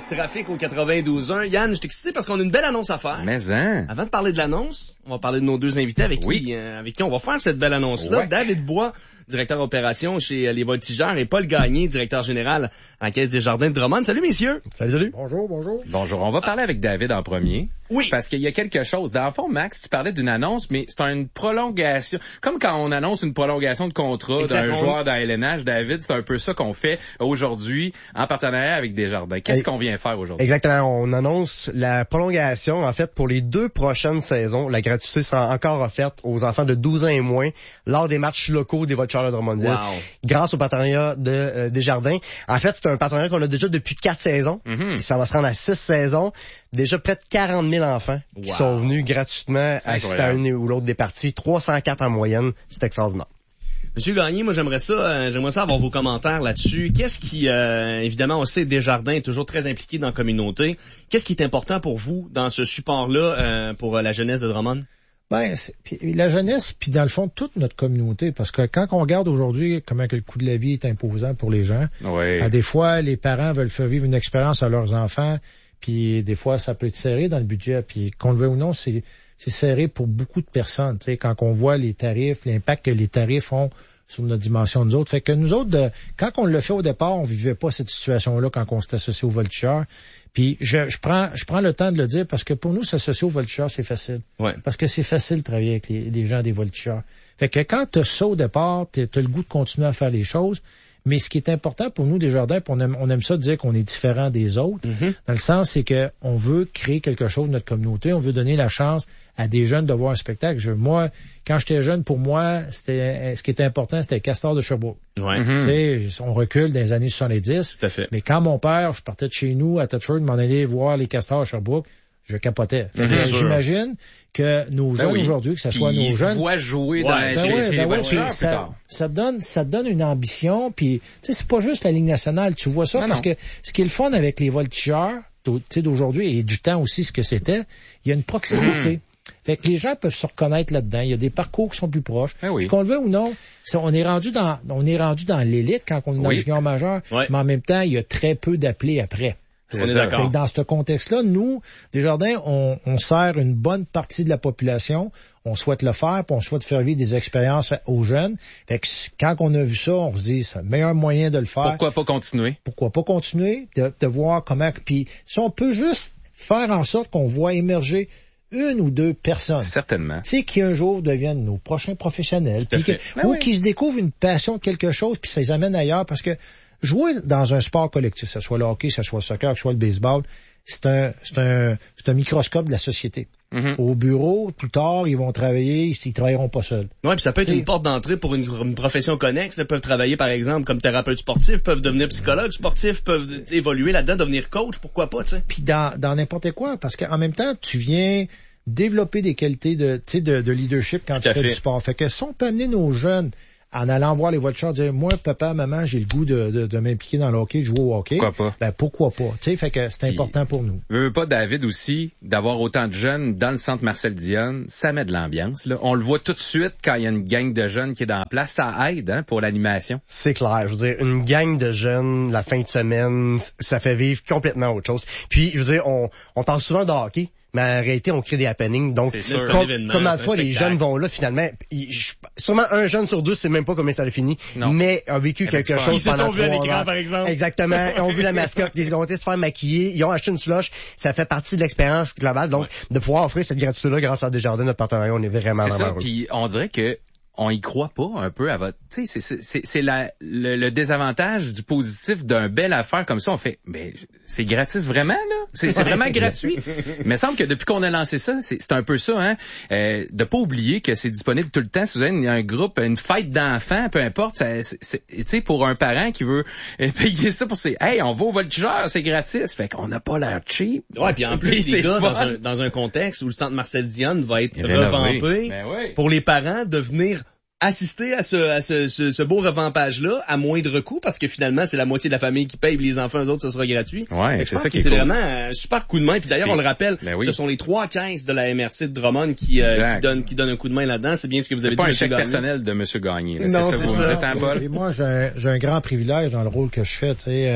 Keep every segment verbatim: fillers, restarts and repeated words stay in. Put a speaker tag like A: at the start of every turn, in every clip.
A: Trafic au quatre-vingt-douze un. Yann, je suis excité parce qu'on a une belle annonce à faire.
B: Mais hein.
A: Avant de parler de l'annonce, on va parler de nos deux invités avec
B: oui.
A: qui euh, avec qui on va faire cette belle annonce-là.
B: Ouais.
A: David Bois, directeur opération chez Les Voltigeurs, et Paul Gagné, directeur général à la Caisse des Jardins de Drummond. Salut messieurs.
C: Salut, salut.
D: Bonjour, bonjour.
B: Bonjour, on va parler avec David en premier.
A: Oui.
B: Parce qu'il y a quelque chose. Dans le fond, Max, tu parlais d'une annonce, mais c'est une prolongation. Comme quand on annonce une prolongation de contrat
A: Exactement.
B: d'un joueur dans L N H, David, c'est un peu ça qu'on fait aujourd'hui en partenariat avec Desjardins. Qu'est-ce qu'on vient faire aujourd'hui?
C: Exactement. On annonce la prolongation, en fait, pour les deux prochaines saisons. La gratuité sera encore offerte aux enfants de douze ans et moins lors des matchs locaux des Voltigeurs de Drummondville.
A: Wow.
C: Grâce au partenariat de euh, Desjardins. En fait, c'est un partenariat qu'on a déjà depuis quatre saisons.
B: Mm-hmm.
C: Ça va se rendre à six saisons. Déjà près de quarante mille enfants qui
A: Wow.
C: sont venus gratuitement assister à une ou l'autre des parties. trois cent quatre en moyenne. C'est extraordinaire.
A: Monsieur Gagné, moi j'aimerais ça, euh, j'aimerais ça avoir vos commentaires là-dessus. Qu'est-ce qui, euh, évidemment, on sait Desjardins est toujours très impliqué dans la communauté. Qu'est-ce qui est important pour vous dans ce support-là euh, pour euh, la jeunesse de Drummond?
D: Ben, c'est, pis la jeunesse, puis dans le fond, toute notre communauté, parce que quand on regarde aujourd'hui comment que le coût de la vie est imposant pour les gens,
B: Oui.
D: à des fois, les parents veulent faire vivre une expérience à leurs enfants, puis des fois, ça peut être serré dans le budget, puis qu'on le veuille ou non, c'est, c'est serré pour beaucoup de personnes, tu sais, quand on voit les tarifs, l'impact que les tarifs ont sur notre dimension nous autres. Fait que nous autres, de, quand on le fait au départ, on vivait pas cette situation-là quand on s'est associé aux Voltigeurs. Puis je, je prends je prends le temps de le dire parce que pour nous, s'associer aux Voltigeurs, c'est facile.
A: Ouais.
D: Parce que c'est facile de travailler avec les, les gens des Voltigeurs. Fait que quand tu as ça au départ, tu as le goût de continuer à faire les choses. Mais ce qui est important pour nous, Desjardins, puis on aime, on aime ça dire qu'on est différent des autres,
A: Mm-hmm.
D: dans le sens, c'est que on veut créer quelque chose de notre communauté, on veut donner la chance à des jeunes de voir un spectacle. Je, moi, quand j'étais jeune, pour moi, c'était ce qui était important, c'était Castor de Sherbrooke.
A: Ouais.
B: Mm-hmm.
D: Tu sais, on recule dans les années soixante-dix.
A: Tout à fait.
D: Mais quand mon père, je partais de chez nous à Thetford, m'en allait voir les Castors à Sherbrooke, je capotais.
B: Bien
D: Fait que
B: sûr.
D: J'imagine que nos
B: Ben
D: jeunes
B: oui.
D: aujourd'hui, que ce
B: Puis
D: soit nos
B: ils se
D: jeunes,
B: voient jouer
A: Ouais,
B: dans,
A: ben
B: chez,
D: ouais,
B: chez
D: ben
B: les
D: ouais,
B: Voltigeurs
D: puis
B: plus
D: ça,
B: tard.
D: ça te donne, ça te donne une ambition, puis tu sais, c'est pas juste la Ligue nationale, tu vois ça,
B: Non,
D: parce
B: non.
D: que ce qui est le fun avec les Voltigeurs, tu sais, d'aujourd'hui et du temps aussi, ce que c'était, il y a une proximité. Fait que les gens peuvent se reconnaître là-dedans. Il y a des parcours qui sont plus proches.
B: Ah oui.
D: Puis qu'on le veut ou non, c'est- on est rendu dans, on est rendu dans l'élite quand on est dans
B: Oui.
D: le junior majeur,
A: Ouais.
D: mais en même temps, il y a très peu d'appelés après.
A: On
B: C'est
A: est
B: ça.
A: d'accord.
D: Fait que dans ce contexte-là, nous, Desjardins, on, on sert une bonne partie de la population. On souhaite le faire, puis on souhaite faire vivre des expériences aux jeunes. Fait que quand on a vu ça, on se dit, c'est le meilleur moyen de le faire.
B: Pourquoi pas continuer?
D: Pourquoi pas continuer, de, de voir comment... Puis si on peut juste faire en sorte qu'on voit émerger une ou deux personnes,
B: Certainement.
D: tu sais, qui un jour deviennent nos prochains professionnels, puis
A: à fait.
D: que-
B: Ben
D: ou
B: oui.
D: qui se découvrent une passion de quelque chose, puis ça les amène ailleurs, parce que jouer dans un sport collectif, que ce soit le hockey, que ce soit le soccer, que ce soit le baseball, c'est un, c'est un, c'est un microscope de la société.
B: Mhm.
D: Au bureau, plus tard, ils vont travailler, ils travailleront pas seuls.
A: Ouais, puis ça peut être
D: Oui.
A: une porte d'entrée pour une, une profession connexe. Ils peuvent travailler, par exemple, comme thérapeute sportif, peuvent devenir psychologue sportif, peuvent tu sais, évoluer là-dedans, devenir coach, pourquoi pas, tu sais.
D: Puis dans, dans n'importe quoi, parce qu'en même temps, tu viens développer des qualités de, tu sais, de, de leadership quand
A: Tout
D: tu
A: à
D: fais
A: fait.
D: du sport. Fait que si on peut amener nos jeunes en allant voir les Voltigeurs, dire, moi, papa, maman, j'ai le goût de, de, de m'impliquer dans le hockey, de jouer au hockey.
B: Pourquoi pas?
D: Ben, pourquoi pas? Tu sais, fait que c'est
B: Puis-
D: important pour nous.
B: Veux pas, David, aussi, d'avoir autant de jeunes dans le centre Marcel Dionne, ça met de l'ambiance, là. On le voit tout de suite quand il y a une gang de jeunes qui est dans la place. Ça aide, hein, pour l'animation.
C: C'est clair. Je veux dire, une gang de jeunes, la fin de semaine, ça fait vivre complètement autre chose. Puis, je veux dire, on, on parle souvent de hockey, mais en réalité, on crée des happenings. Donc,
A: C'est sûr. C'est un
C: comme,
A: événement,
C: comme à
A: c'est
C: la
A: un
C: fois, les
A: spectacle.
C: jeunes vont là, finalement, ils- je- sûrement un jeune sur deux, c'est même pas comment ça a fini,
B: Non.
C: mais a vécu
B: Eh ben,
C: quelque
B: c'est pas-
C: chose
A: Ils se
C: pendant
A: sont vus à
C: trois
A: l'écran,
C: heures.
A: par exemple.
C: Exactement. Ils ont vu la mascotte, ils ont été se faire maquiller, ils ont acheté une slush. Ça fait partie de l'expérience globale. Donc, de pouvoir offrir cette gratuité-là grâce à Desjardins, notre partenariat, on est vraiment,
B: C'est
C: vraiment
B: ça.
C: heureux.
B: Puis on dirait que on y croit pas un peu à votre... Tu sais, c'est, c'est, c'est la, le, le désavantage du positif d'un bel affaire comme ça. On fait, mais c'est gratis vraiment, là? C'est, c'est vraiment gratuit. Mais il me semble que depuis qu'on a lancé ça, c'est, c'est un peu ça, hein? Euh, de pas oublier que c'est disponible tout le temps. Si vous avez un groupe, une fête d'enfants, peu importe, ça, c'est, c'est, tu sais, pour un parent qui veut euh, payer ça pour ses... Hey, on va au Voltigeur, c'est gratis. Fait qu'on n'a pas l'air cheap.
A: Ouais, puis en plus,
B: Puis
A: les
B: c'est
A: gars,
B: fun.
A: dans un, dans un contexte où le centre Marcel Dionne va être
B: Rénové.
A: revampé,
B: Ben oui.
A: pour les parents de venir assister à ce, à ce, ce, ce beau revampage-là à moindre coût, parce que finalement, c'est la moitié de la famille qui paye, puis les enfants, eux autres, ça sera gratuit.
B: Ouais,
A: Fait que je
B: c'est
A: pense
B: ça
A: que
B: qui est
A: c'est
B: cool.
A: vraiment un super coup de main. Puis d'ailleurs,
B: Puis-
A: on le rappelle,
B: ben oui.
A: ce sont les trois caisses de la M R C de Drummond qui, euh,
B: Exact.
A: qui donnent, qui donnent un coup de main là-dedans. C'est bien ce que vous avez
B: C'est pas
A: dit,
B: un
A: M.
B: chèque
A: Gagné.
B: personnel de M. Gagné. là.
A: Non,
B: c'est
A: c'est
B: ça. Vous
A: ça.
B: êtes en bol.
D: Et moi, j'ai un, j'ai un grand privilège dans le rôle que je fais, tu sais. Euh,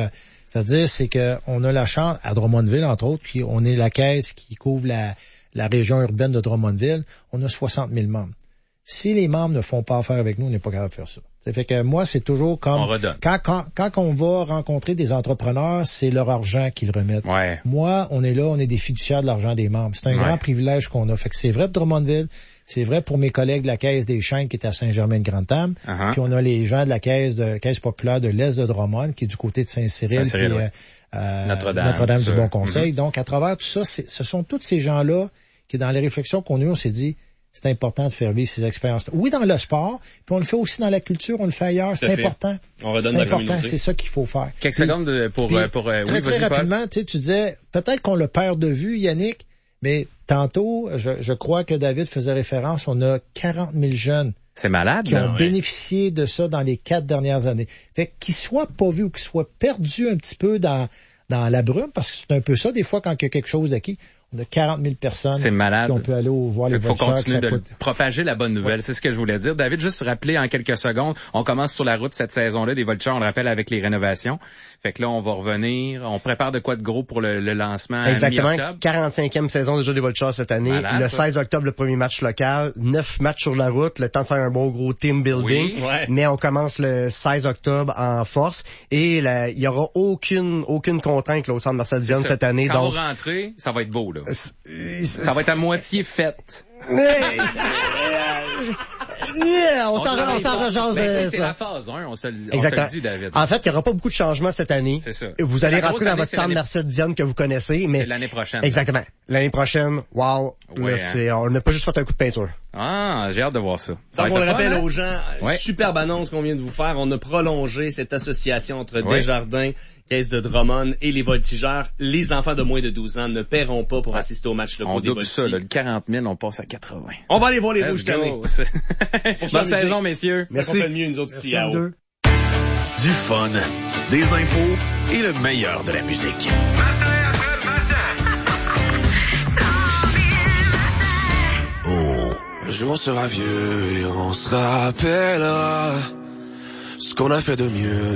D: C'est-à-dire, c'est que on a la chance, à Drummondville, entre autres, qui, on est la caisse qui couvre la, la région urbaine de Drummondville, on a soixante mille membres. Si les membres ne font pas affaire avec nous, on n'est pas capable de faire ça. Ça fait que moi, c'est toujours comme...
B: On redonne.
D: Quand, quand, quand on va rencontrer des entrepreneurs, c'est leur argent qu'ils remettent.
B: Ouais.
D: Moi, on est là, on est des fiduciaires de l'argent des membres. C'est un
B: Ouais.
D: grand privilège qu'on a. Fait que c'est vrai pour Drummondville, c'est vrai pour mes collègues de la Caisse des Chênes qui est à Saint-Germain-de-Grande-Tame.
B: Uh-huh.
D: Puis on a les gens de la Caisse de Caisse populaire de l'Est de Drummond, qui est du côté de Saint-Cyril.
B: Saint-Cyril,
D: puis,
B: ouais.
D: euh,
B: Notre-Dame,
D: Notre-Dame
B: ça.
D: du Bon Conseil.
B: Mm-hmm.
D: Donc, à travers tout ça, c'est, ce sont tous ces gens-là qui, dans les réflexions qu'on a eues, on s'est dit, c'est important de faire vivre ces expériences-là. Oui, dans le sport, puis on le fait aussi dans la culture, on le fait ailleurs, c'est
A: fait.
D: important.
A: On redonne
D: C'est
A: la
D: important,
A: communauté.
D: c'est ça qu'il faut faire.
B: Quelques
D: Puis-
B: secondes de- pour...
D: puis,
B: euh, pour euh,
D: très,
B: oui,
D: très
B: vas-y, Paul.
D: rapidement, tu sais, tu disais, peut-être qu'on le perd de vue, Yannick, mais tantôt, je, je crois que David faisait référence, on a quarante mille jeunes
B: C'est malade,
D: qui
B: là.
D: ont
A: ouais.
D: bénéficié de ça dans les quatre dernières années. Fait qu'ils soient pas vus ou qu'ils soient perdus un petit peu dans, dans la brume, parce que c'est un peu ça, des fois, quand il y a quelque chose d'acquis. On a quarante mille personnes.
B: C'est malade.
D: Puis on peut aller au- voir les
B: Il faut
D: voltigeurs, que
B: continuer
D: ça
B: de
D: coûte.
B: propager la bonne nouvelle.
D: Ouais.
B: C'est ce que je voulais dire. David, juste rappeler en quelques secondes, on commence sur la route cette saison-là des voltigeurs, on le rappelle, avec les rénovations. Fait que là, on va revenir. On prépare de quoi de gros pour le, le lancement à
C: Exactement.
B: mi-octobre?
C: quarante-cinquième saison déjà des Vultures cette année.
B: Malade,
C: le
B: ça.
C: seize octobre, le premier match local. neuf matchs sur la route. Le temps de faire un beau gros team building.
B: Oui,
A: ouais.
C: Mais on commence le seize octobre en force. Et là, il y aura aucune, aucune contrainte là, au centre Marcel Dion
B: Ça.
C: cette année.
B: Quand
C: donc,
B: vous rentrez, ça va être beau, là.
C: euh,
B: Ça va être à moitié faite.
C: Mais, yeah, on s'en
B: doit-
C: on s'en rejase,
B: Ben, tu sais,
C: euh,
B: c'est
C: ça.
B: la phase un, on se, le- on se
C: Exactement.
B: le dit, David.
C: En fait, il n'y aura pas beaucoup de changements cette année.
B: C'est ça.
C: Vous allez
B: La grosse
C: rentrer dans
B: année,
C: votre
B: c'est
C: stand
B: l'année-
C: Marcel Dion que vous connaissez,
B: C'est
C: mais
B: l'année prochaine.
C: exactement. L'année prochaine, wow,
B: Ouais,
C: là,
B: hein.
C: c'est, on n'a pas juste fait un coup de peinture.
B: Ah, j'ai hâte de voir ça. Ça va
A: Donc, on
B: être
A: le
B: fun,
A: rappelle
B: hein?
A: aux gens,
B: Ouais.
A: superbe annonce qu'on vient de vous faire. On a prolongé cette association entre
B: Ouais.
A: Desjardins, Caisse de Drummond et les voltigeurs. Les enfants de moins de douze ans ne paieront pas pour assister au match locaux
B: On
A: des
B: double ça,
A: voltigeurs.
B: là. Le quarante mille, on passe à quatre-vingts.
A: On va aller voir les
B: Let's
A: rouges canés.
B: go. C'est-
A: Pour ça,
B: Bonne
A: musique.
B: saison, messieurs.
A: C'est qu'on fait le mieux, nous autres, ici,
C: Merci à
A: à
C: vous
A: haut.
C: deux.
E: Du fun, des infos et le meilleur de la musique. Oh.
F: Un jour on sera vieux et on se rappellera ce qu'on a fait de mieux.